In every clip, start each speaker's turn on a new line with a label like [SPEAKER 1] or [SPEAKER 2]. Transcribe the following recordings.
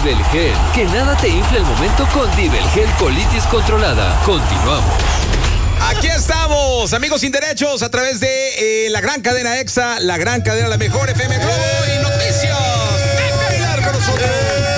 [SPEAKER 1] Dibelgel. Que nada te infle el momento con Dibelgel Colitis Controlada. Continuamos.
[SPEAKER 2] Aquí estamos, amigos sin derechos, a través de la gran cadena EXA, la gran cadena La Mejor FM Globo y Noticias. Pepe Aguilar con nosotros.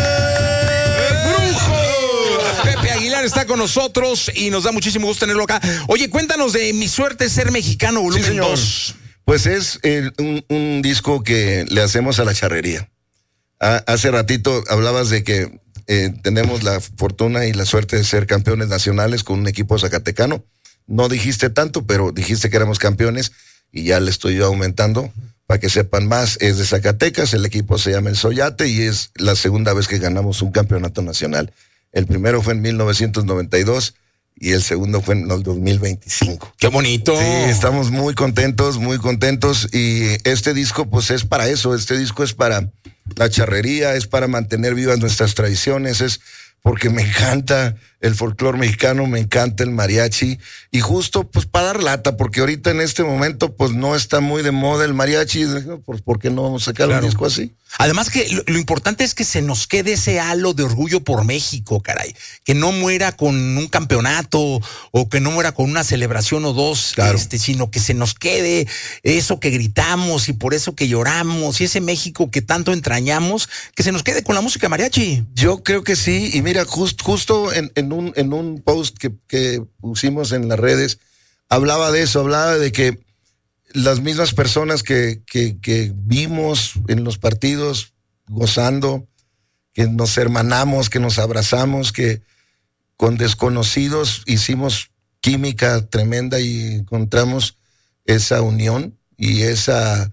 [SPEAKER 2] ¡Brujo! Pepe Aguilar está con nosotros y nos da muchísimo gusto tenerlo acá. Oye, cuéntanos de Mi Suerte es Ser Mexicano, volumen 2.
[SPEAKER 3] Pues es un disco que le hacemos a la charrería. Hace ratito hablabas de que tenemos la fortuna y la suerte de ser campeones nacionales con un equipo zacatecano. No dijiste tanto, pero dijiste que éramos campeones y ya le estoy yo aumentando para que sepan más. Es de Zacatecas, el equipo se llama El Soyate y es la segunda vez que ganamos un campeonato nacional. El primero fue en 1992 y el segundo fue en el 2025.
[SPEAKER 2] ¡Qué bonito!
[SPEAKER 3] Sí, estamos muy contentos y este disco pues es para eso, este disco es para la charrería, es para mantener vivas nuestras tradiciones, es porque me encanta el folclore mexicano, me encanta el mariachi y justo pues para dar lata, porque ahorita en este momento pues no está muy de moda el mariachi, pues ¿por qué no vamos a sacar un disco así?
[SPEAKER 2] Además que lo importante es que se nos quede ese halo de orgullo por México, caray, que no muera con un campeonato o que no muera con una celebración o dos,
[SPEAKER 3] claro.
[SPEAKER 2] Sino que se nos quede eso que gritamos y por eso que lloramos y ese México que tanto entrañamos, que se nos quede con la música mariachi.
[SPEAKER 3] Yo creo que sí, y mira, justo en un post que pusimos en las redes, hablaba de eso, hablaba de que las mismas personas que vimos en los partidos gozando, que nos hermanamos, que nos abrazamos, que con desconocidos hicimos química tremenda y encontramos esa unión y esa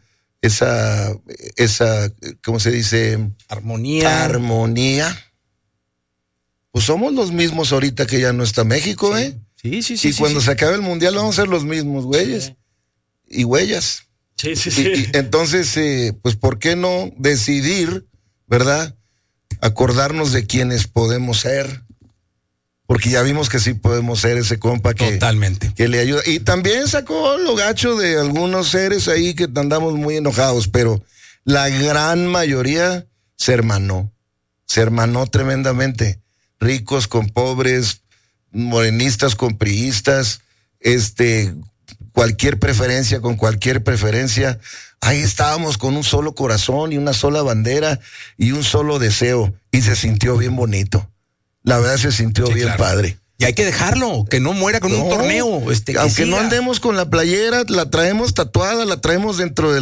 [SPEAKER 3] ¿cómo se dice? Armonía. Pues somos los mismos ahorita que ya no está México,
[SPEAKER 2] sí.
[SPEAKER 3] ¿eh?
[SPEAKER 2] Sí.
[SPEAKER 3] Y cuando se acabe el mundial vamos a ser los mismos güeyes. Sí. Y huellas.
[SPEAKER 2] Sí.
[SPEAKER 3] Y entonces, pues, ¿por qué no decidir, verdad? Acordarnos de quienes podemos ser. Porque ya vimos que sí podemos ser ese compa que...
[SPEAKER 2] Totalmente.
[SPEAKER 3] Que le ayuda. Y también sacó lo gacho de algunos seres ahí que andamos muy enojados, pero la gran mayoría se hermanó tremendamente. Ricos con pobres, morenistas con priistas, cualquier preferencia con cualquier preferencia, ahí estábamos con un solo corazón y una sola bandera y un solo deseo y se sintió bien bonito. La verdad se sintió bien claro. Padre.
[SPEAKER 2] Y hay que dejarlo, que no muera con un torneo.
[SPEAKER 3] Aunque no andemos con la playera, la traemos tatuada, la traemos dentro de